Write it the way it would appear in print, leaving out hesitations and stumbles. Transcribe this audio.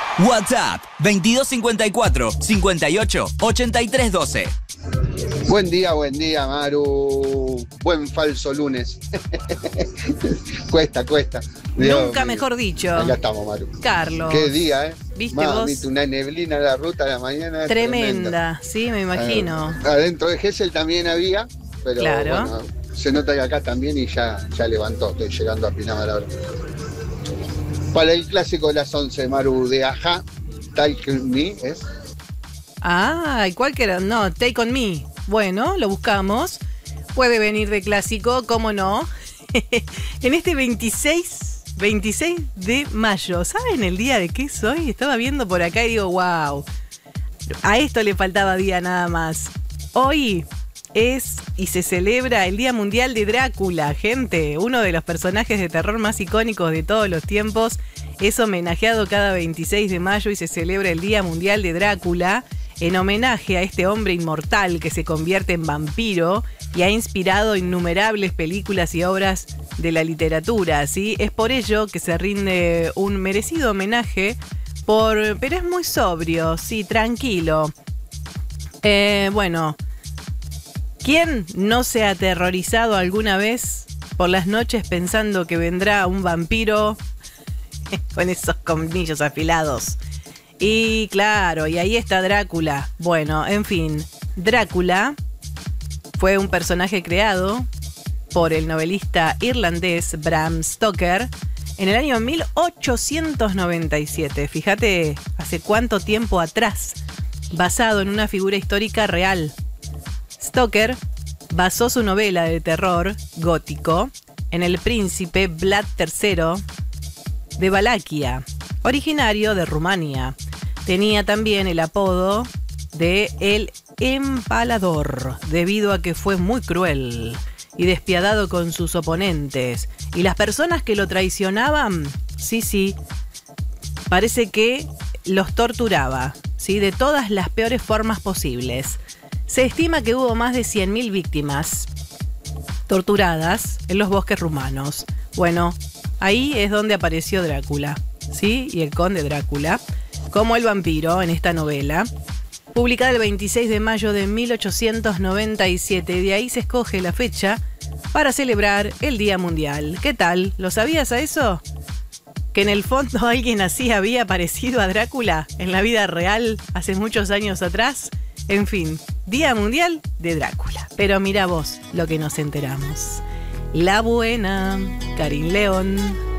WhatsApp 2254 58 83 12. Buen día, Maru. Buen falso lunes. Cuesta. Nunca mejor dicho. Acá estamos, Maru. Carlos. Qué día, ¿eh? ¿Viste Mamita, vos? una neblina en la ruta de la mañana. Tremenda, sí, me imagino. Adentro de Gesell también había, pero claro. Bueno, se nota que acá también y ya levantó. Estoy llegando a Pinamar ahora. Para el clásico de las 11, Maru, de Ajá, Take On Me, ¿es? Ah, ¿y cuál que era? No, Take On Me. Bueno, lo buscamos. Puede venir de clásico, ¿cómo no? En este 26 de mayo. ¿Saben el día de qué es hoy? Estaba viendo por acá y digo, wow. A esto le faltaba día nada más. Hoy es y se celebra el Día Mundial de Drácula, gente. Uno de los personajes de terror más icónicos de todos los tiempos. Es homenajeado cada 26 de mayo y se celebra el Día Mundial de Drácula en homenaje a este hombre inmortal que se convierte en vampiro y ha inspirado innumerables películas y obras de la literatura, ¿sí? Es por ello que se rinde un merecido homenaje, pero es muy sobrio, sí, tranquilo. Bueno, ¿quién no se ha aterrorizado alguna vez por las noches pensando que vendrá un vampiro con esos colmillos afilados? Y claro, y ahí está Drácula. Bueno, en fin, Drácula fue un personaje creado por el novelista irlandés Bram Stoker en el año 1897. Fíjate hace cuánto tiempo atrás, basado en una figura histórica real. Stoker basó su novela de terror gótico en el príncipe Vlad III de Valaquia, originario de Rumania. Tenía también el apodo de El Empalador, debido a que fue muy cruel y despiadado con sus oponentes. Y las personas que lo traicionaban, sí, parece que los torturaba, ¿sí? De todas las peores formas posibles. Se estima que hubo más de 100.000 víctimas torturadas en los bosques rumanos. Bueno, ahí es donde apareció Drácula, ¿sí? Y el conde Drácula, como el vampiro en esta novela, publicada el 26 de mayo de 1897. De ahí se escoge la fecha para celebrar el Día Mundial. ¿Qué tal? ¿Lo sabías a eso? Que en el fondo alguien así había parecido a Drácula en la vida real hace muchos años atrás. En fin, Día Mundial de Drácula. Pero mira vos lo que nos enteramos. La buena, Karin León.